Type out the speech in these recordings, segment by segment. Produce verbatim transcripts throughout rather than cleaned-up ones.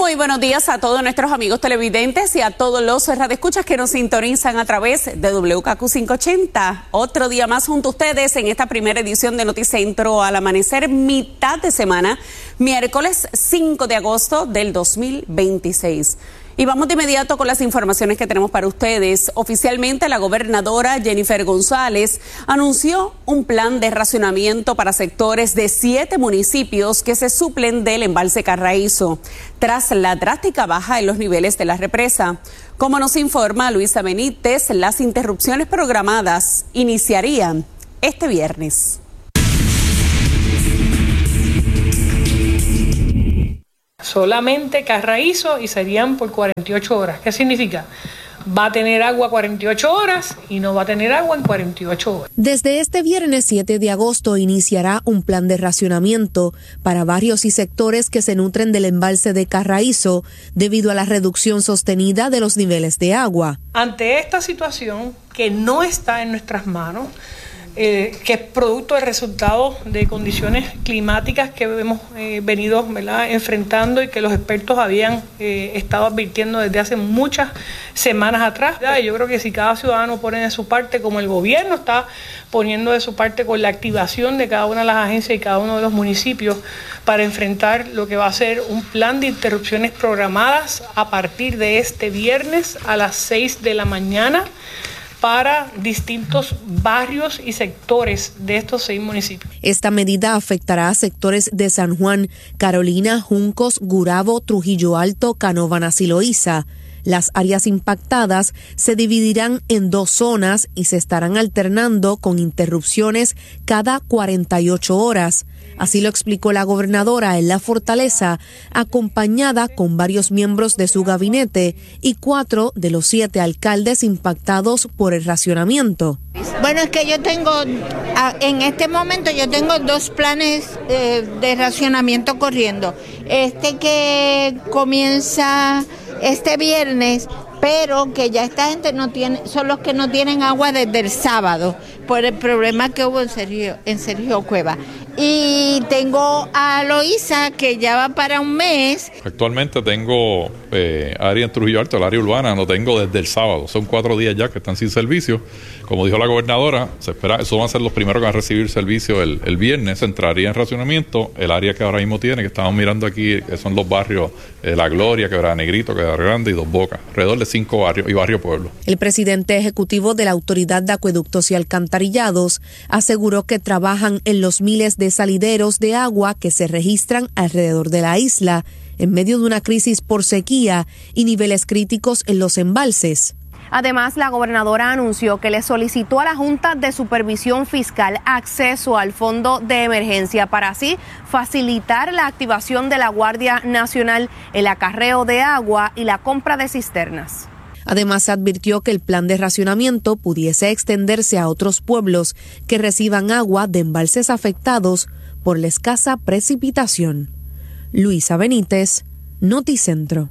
Muy buenos días a todos nuestros amigos televidentes y a todos los radioescuchas que nos sintonizan a través de W K Q quinientos ochenta. Otro día más junto a ustedes en esta primera edición de Noticentro al amanecer, mitad de semana, miércoles cinco de agosto del dos mil veintiséis. Y vamos de inmediato con las informaciones que tenemos para ustedes. Oficialmente, la gobernadora Jennifer González anunció un plan de racionamiento para sectores de siete municipios que se suplen del embalse Carraízo, tras la drástica baja en los niveles de la represa. Como nos informa Luisa Benítez, las interrupciones programadas iniciarían este viernes. Solamente Carraízo y serían por cuarenta y ocho horas. ¿Qué significa? Va a tener agua cuarenta y ocho horas y no va a tener agua en cuarenta y ocho horas. Desde este viernes siete de agosto iniciará un plan de racionamiento para barrios y sectores que se nutren del embalse de Carraízo debido a la reducción sostenida de los niveles de agua. Ante esta situación que no está en nuestras manos, Eh, que es producto del resultado de condiciones climáticas que hemos eh, venido ¿verdad? enfrentando y que los expertos habían eh, estado advirtiendo desde hace muchas semanas atrás. ¿verdad? Y yo creo que si cada ciudadano pone de su parte, como el gobierno está poniendo de su parte con la activación de cada una de las agencias y cada uno de los municipios para enfrentar lo que va a ser un plan de interrupciones programadas a partir de este viernes a las seis de la mañana, para distintos barrios y sectores de estos seis municipios. Esta medida afectará a sectores de San Juan, Carolina, Juncos, Gurabo, Trujillo Alto, Canóvanas y Loíza. Las áreas impactadas se dividirán en dos zonas y se estarán alternando con interrupciones cada cuarenta y ocho horas. Así lo explicó la gobernadora en La Fortaleza, acompañada con varios miembros de su gabinete y cuatro de los siete alcaldes impactados por el racionamiento. Bueno, es que yo tengo, en este momento yo tengo dos planes eh, de racionamiento corriendo. Este que comienza este viernes, pero que ya esta gente no tiene, son los que no tienen agua desde el sábado por el problema que hubo en Sergio, en Sergio Cueva. Y tengo a Loíza, que ya va para un mes. Actualmente tengo eh, área en Trujillo Alto, el área urbana, no tengo desde el sábado. Son cuatro días ya que están sin servicio. Como dijo la gobernadora, se espera, esos van a ser los primeros que van a recibir servicio el, el viernes. Entraría en racionamiento el área que ahora mismo tiene, que estamos mirando aquí, que son los barrios eh, La Gloria, Quebrada Negrito, Quebrada Grande y Dos Bocas, alrededor de cinco barrios y Barrio Pueblo. El presidente ejecutivo de la Autoridad de Acueductos y Alcantarillados aseguró que trabajan en los miles de salideros de agua que se registran alrededor de la isla, en medio de una crisis por sequía y niveles críticos en los embalses. Además, la gobernadora anunció que le solicitó a la Junta de Supervisión Fiscal acceso al fondo de emergencia para así facilitar la activación de la Guardia Nacional, el acarreo de agua y la compra de cisternas. Además, advirtió que el plan de racionamiento pudiese extenderse a otros pueblos que reciban agua de embalses afectados por la escasa precipitación. Luisa Benítez, Noticentro.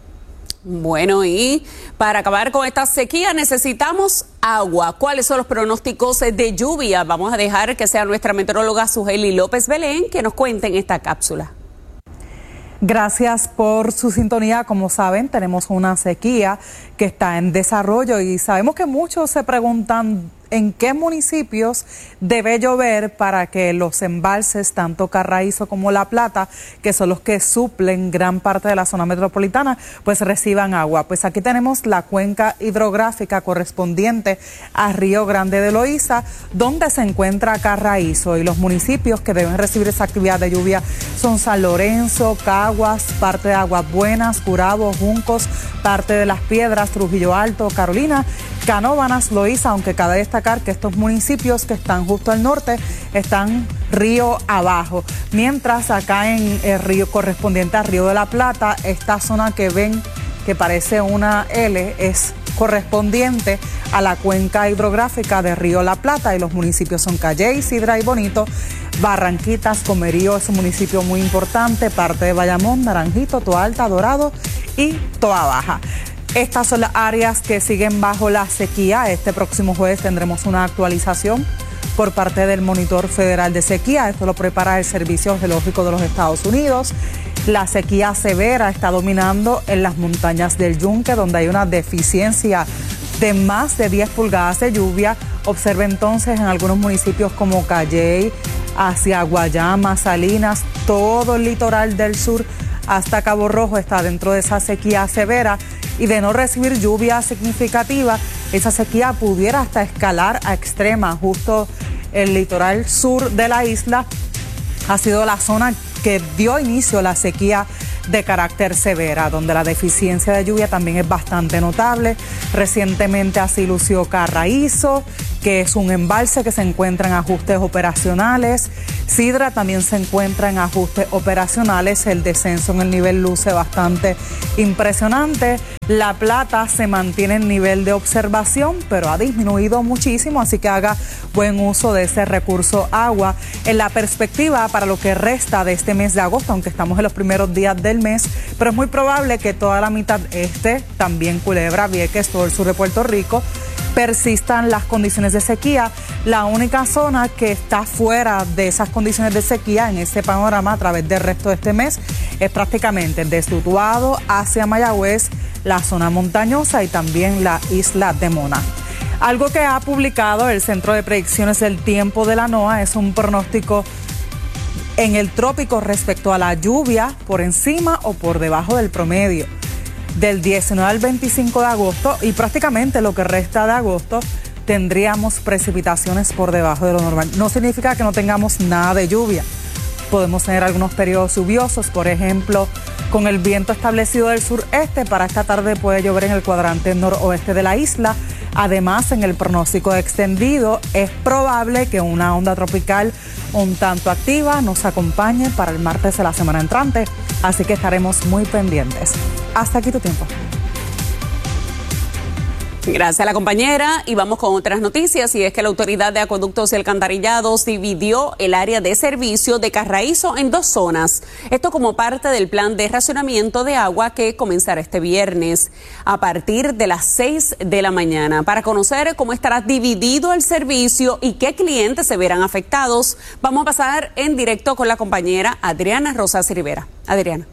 Bueno, y para acabar con esta sequía necesitamos agua. ¿Cuáles son los pronósticos de lluvia? Vamos a dejar que sea nuestra meteoróloga Sugeli López Belén que nos cuente en esta cápsula. Gracias por su sintonía. Como saben, tenemos una sequía que está en desarrollo y sabemos que muchos se preguntan en qué municipios debe llover para que los embalses, tanto Carraízo como La Plata, que son los que suplen gran parte de la zona metropolitana, pues reciban agua. Pues aquí tenemos la cuenca hidrográfica correspondiente a Río Grande de Loíza, donde se encuentra Carraízo, y los municipios que deben recibir esa actividad de lluvia son San Lorenzo, Caguas, parte de Aguas Buenas, Gurabo, Juncos, parte de Las Piedras, Trujillo Alto, Carolina, Canóvanas, Loíza, aunque cabe destacar que estos municipios que están justo al norte están río abajo, mientras acá en el río correspondiente al Río de la Plata, esta zona que ven que parece una L es correspondiente a la cuenca hidrográfica de Río La Plata, y los municipios son Calley, Sidra y Bonito. Barranquitas, Comerío es un municipio muy importante, parte de Bayamón, Naranjito, Toa Alta, Dorado y Toa Baja. Estas son las áreas que siguen bajo la sequía. Este próximo jueves tendremos una actualización por parte del Monitor Federal de Sequía. Esto lo prepara el Servicio Geológico de los Estados Unidos. La sequía severa está dominando en las montañas del Yunque, donde hay una deficiencia de más de diez pulgadas de lluvia. Observe entonces en algunos municipios como Calley, hacia Guayama, Salinas, todo el litoral del sur hasta Cabo Rojo está dentro de esa sequía severa, y de no recibir lluvia significativa, esa sequía pudiera hasta escalar a extrema. Justo el litoral sur de la isla ha sido la zona que dio inicio a la sequía de carácter severa, donde la deficiencia de lluvia también es bastante notable. Recientemente así lució Carraízo, que es un embalse que se encuentra en ajustes operacionales. Sidra también se encuentra en ajustes operacionales. El descenso en el nivel luce bastante impresionante. La Plata se mantiene en nivel de observación, pero ha disminuido muchísimo, así que haga buen uso de ese recurso agua. En la perspectiva para lo que resta de este mes de agosto, aunque estamos en los primeros días del mes, pero es muy probable que toda la mitad este, también Culebra, Vieques, todo el sur de Puerto Rico, persistan las condiciones de sequía. La única zona que está fuera de esas condiciones de sequía en este panorama a través del resto de este mes es prácticamente desde Utuado hacia Mayagüez, la zona montañosa y también la isla de Mona. Algo que ha publicado el Centro de Predicciones del Tiempo de la NOAA es un pronóstico en el trópico respecto a la lluvia por encima o por debajo del promedio. Del diecinueve al veinticinco de agosto y prácticamente lo que resta de agosto tendríamos precipitaciones por debajo de lo normal. No significa que no tengamos nada de lluvia. Podemos tener algunos periodos lluviosos, por ejemplo, con el viento establecido del sureste. Para esta tarde puede llover en el cuadrante noroeste de la isla. Además, en el pronóstico extendido es probable que una onda tropical un tanto activa nos acompañe para el martes de la semana entrante, así que estaremos muy pendientes. Hasta aquí tu tiempo. Gracias a la compañera, y vamos con otras noticias, y es que la Autoridad de Acueductos y Alcantarillados dividió el área de servicio de Carraízo en dos zonas. Esto como parte del plan de racionamiento de agua que comenzará este viernes a partir de las seis de la mañana. Para conocer cómo estará dividido el servicio y qué clientes se verán afectados, vamos a pasar en directo con la compañera Adriana Rosas Rivera. Adriana.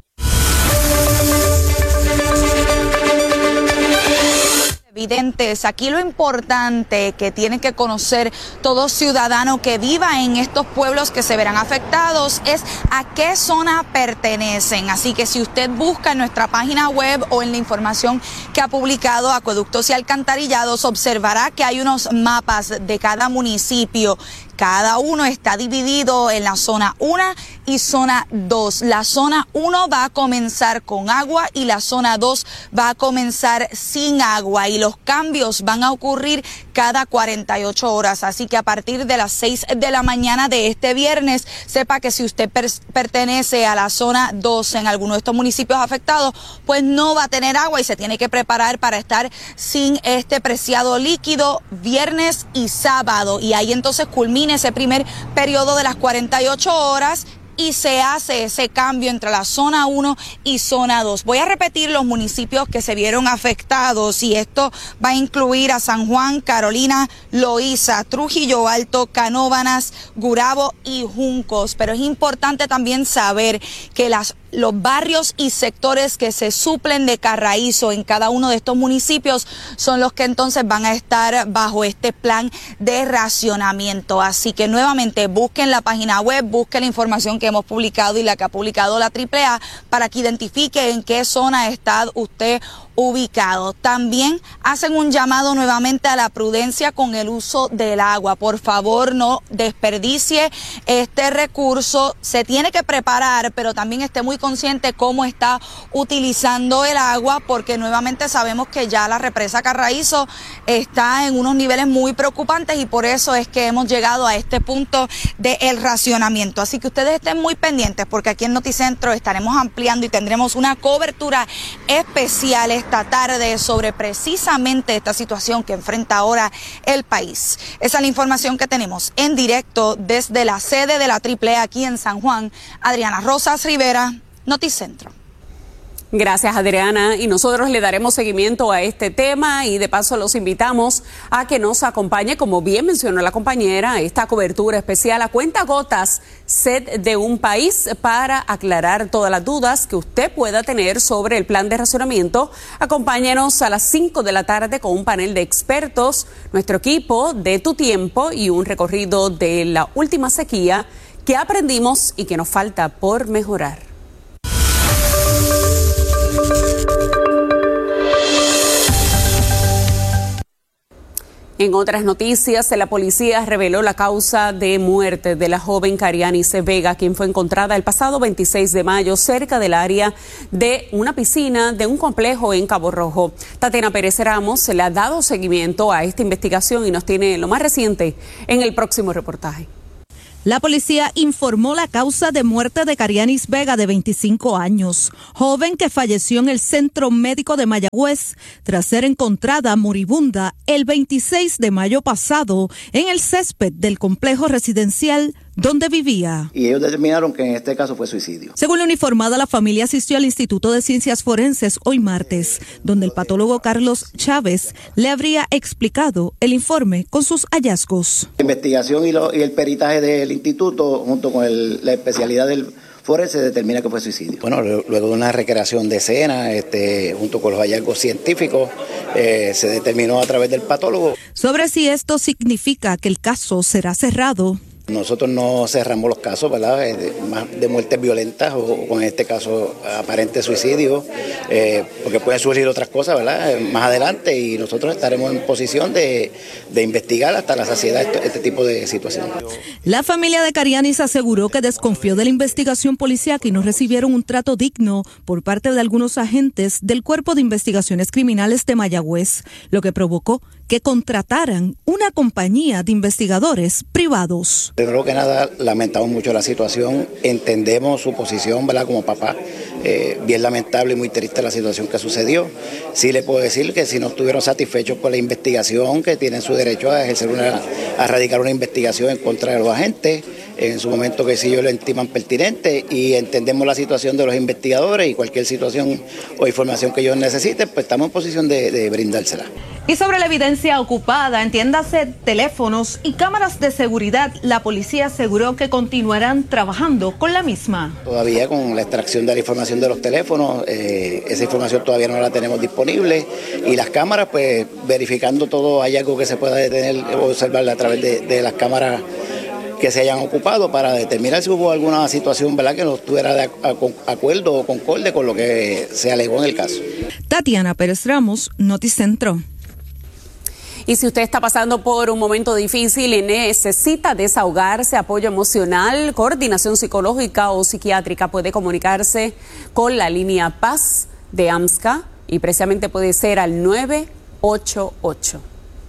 Evidentes. Aquí lo importante que tiene que conocer todo ciudadano que viva en estos pueblos que se verán afectados es a qué zona pertenecen. Así que si usted busca en nuestra página web o en la información que ha publicado Acueductos y Alcantarillados, observará que hay unos mapas de cada municipio. Cada uno está dividido en la zona uno y zona dos. La zona uno va a comenzar con agua y la zona dos va a comenzar sin agua, y los cambios van a ocurrir cada cuarenta y ocho horas. Así que a partir de las seis de la mañana de este viernes, sepa que si usted per pertenece a la zona dos en alguno de estos municipios afectados, pues no va a tener agua y se tiene que preparar para estar sin este preciado líquido viernes y sábado. Y ahí entonces culmina ese primer periodo de las cuarenta y ocho horas y se hace ese cambio entre la zona uno y zona dos. Voy a repetir los municipios que se vieron afectados, y esto va a incluir a San Juan, Carolina, Loíza, Trujillo Alto, Canóvanas, Gurabo y Juncos. Pero es importante también saber que las los barrios y sectores que se suplen de Carraízo en cada uno de estos municipios son los que entonces van a estar bajo este plan de racionamiento. Así que nuevamente busquen la página web, busquen la información que hemos publicado y la que ha publicado la triple A para que identifique en qué zona está usted ubicado. También hacen un llamado nuevamente a la prudencia con el uso del agua. Por favor, no desperdicie este recurso. Se tiene que preparar, pero también esté muy consciente cómo está utilizando el agua, porque nuevamente sabemos que ya la represa Carraízo está en unos niveles muy preocupantes, y por eso es que hemos llegado a este punto del racionamiento. Así que ustedes estén muy pendientes, porque aquí en Noticentro estaremos ampliando y tendremos una cobertura especial esta tarde sobre precisamente esta situación que enfrenta ahora el país. Esa es la información que tenemos en directo desde la sede de la triple A aquí en San Juan. Adriana Rosas Rivera, Noticentro. Gracias, Adriana. Y nosotros le daremos seguimiento a este tema y de paso los invitamos a que nos acompañe, como bien mencionó la compañera, a esta cobertura especial a cuentagotas Sed de un País para aclarar todas las dudas que usted pueda tener sobre el plan de racionamiento. Acompáñenos a las cinco de la tarde con un panel de expertos, nuestro equipo de Tu Tiempo y un recorrido de la última sequía que aprendimos y que nos falta por mejorar. En otras noticias, la policía reveló la causa de muerte de la joven Carianice Vega, quien fue encontrada el pasado veintiséis de mayo cerca del área de una piscina de un complejo en Cabo Rojo. Tatiana Pérez Ramos le ha dado seguimiento a esta investigación y nos tiene lo más reciente en el próximo reportaje. La policía informó la causa de muerte de Carianice Vega, de veinticinco años, joven que falleció en el Centro Médico de Mayagüez tras ser encontrada moribunda el veintiséis de mayo pasado en el césped del complejo residencial donde vivía. Y ellos determinaron que en este caso fue suicidio. Según la uniformada, la familia asistió al Instituto de Ciencias Forenses hoy martes, donde el patólogo Carlos Chávez le habría explicado el informe con sus hallazgos. La investigación y, lo, y el peritaje del instituto, junto con el, la especialidad del forense, determina que fue suicidio. Bueno, luego de una recreación de escena, este, junto con los hallazgos científicos, eh, se determinó a través del patólogo. Sobre si esto significa que el caso será cerrado. Nosotros no cerramos los casos, ¿verdad?, de, de muertes violentas o, o en este caso aparente suicidio, eh, porque pueden surgir otras cosas, ¿verdad?, más adelante, y nosotros estaremos en posición de, de investigar hasta la saciedad este, este tipo de situaciones. La familia de Carianice aseguró que desconfió de la investigación policíaca y no recibieron un trato digno por parte de algunos agentes del Cuerpo de Investigaciones Criminales de Mayagüez, lo que provocó que contrataran una compañía de investigadores privados. Primero que nada, lamentamos mucho la situación, entendemos su posición, ¿verdad?, como papá, eh, bien lamentable y muy triste la situación que sucedió. Sí le puedo decir que si no estuvieron satisfechos con la investigación, que tienen su derecho a ejercer una, a radicar una investigación en contra de los agentes, en su momento que sí ellos lo estiman pertinente, y entendemos la situación de los investigadores y cualquier situación o información que ellos necesiten, pues estamos en posición de, de brindársela. Y sobre la evidencia ocupada, entiéndase teléfonos y cámaras de seguridad, la policía aseguró que continuarán trabajando con la misma. Todavía con la extracción de la información de los teléfonos, eh, esa información todavía no la tenemos disponible, y las cámaras, pues verificando todo hallazgo que se pueda detener o observar a través de, de las cámaras que se hayan ocupado para determinar si hubo alguna situación, ¿verdad?, que no estuviera de acuerdo o concorde con lo que se alegó en el caso. Tatiana Pérez Ramos, Noticentro. Y si usted está pasando por un momento difícil y necesita desahogarse, apoyo emocional, coordinación psicológica o psiquiátrica, puede comunicarse con la línea Paz de AMSCA y precisamente puede ser al nueve ocho ocho.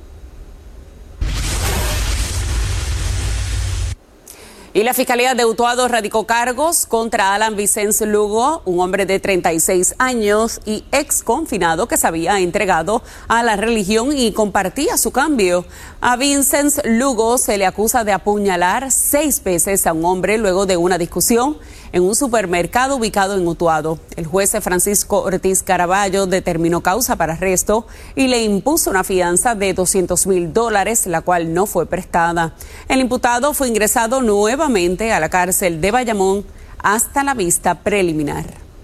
Y la Fiscalía de Utuado radicó cargos contra Alan Vicens Lugo, un hombre de treinta y seis años y ex confinado que se había entregado a la religión y compartía su cambio. A Vicens Lugo se le acusa de apuñalar seis veces a un hombre luego de una discusión en un supermercado ubicado en Utuado. El juez Francisco Ortiz Caraballo determinó causa para arresto y le impuso una fianza de doscientos mil dólares, la cual no fue prestada. El imputado fue ingresado nuevamente a la cárcel de Bayamón hasta la vista preliminar.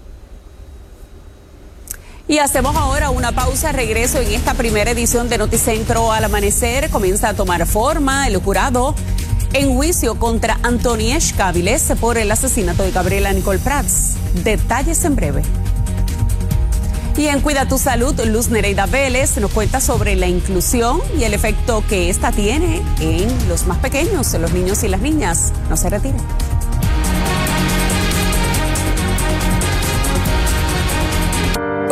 Y hacemos ahora una pausa, regreso en esta primera edición de Noticentro al amanecer. Comienza a tomar forma el jurado en juicio contra Antoniés Caviles por el asesinato de Gabriela Nicole Prats. Detalles en breve. Y en Cuida tu Salud, Luz Nereida Vélez nos cuenta sobre la inclusión y el efecto que esta tiene en los más pequeños, en los niños y las niñas. No se retiren.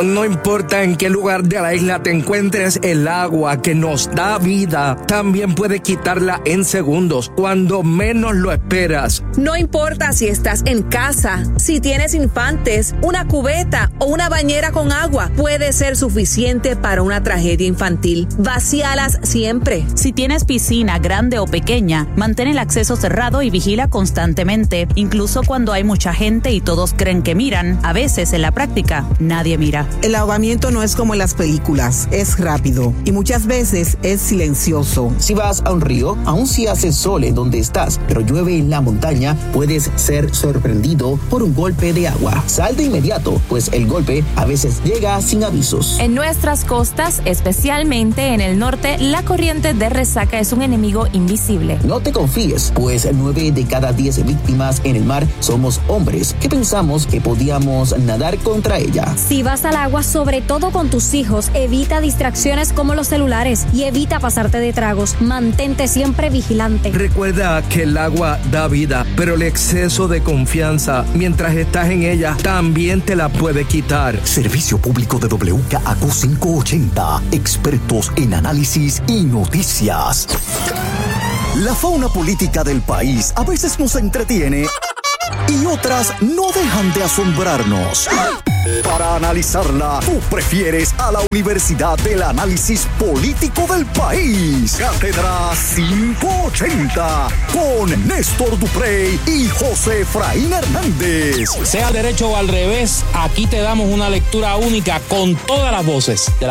No importa en qué lugar de la isla te encuentres, el agua que nos da vida también puede quitarla en segundos, cuando menos lo esperas. No importa si estás en casa, si tienes infantes, una cubeta o una bañera con agua, puede ser suficiente para una tragedia infantil. Vacíalas siempre. Si tienes piscina grande o pequeña, mantén el acceso cerrado y vigila constantemente, incluso cuando hay mucha gente y todos creen que miran. A veces, en la práctica, nadie mira. El ahogamiento no es como en las películas, es rápido y muchas veces es silencioso. Si vas a un río, aun si hace sol en donde estás, pero llueve en la montaña, puedes ser sorprendido por un golpe de agua. Sal de inmediato, pues el golpe a veces llega sin avisos. En nuestras costas, especialmente en el norte, la corriente de resaca es un enemigo invisible. No te confíes, pues nueve de cada diez víctimas en el mar somos hombres que pensamos que podíamos nadar contra ella. Si vas al agua, sobre todo con tus hijos, evita distracciones como los celulares y evita pasarte de tragos. Mantente siempre vigilante. Recuerda que el agua da vida, pero el exceso de confianza mientras estás en ella también te la puede quitar. Servicio público de W K A Q quinientos ochenta, expertos en análisis y noticias. La fauna política del país a veces nos entretiene y otras no dejan de asombrarnos. Para analizarla, tú prefieres a la Universidad del Análisis Político del País. Cátedra quinientos ochenta con Néstor Duprey y José Efraín Hernández. Sea al derecho o al revés, aquí te damos una lectura única con todas las voces de la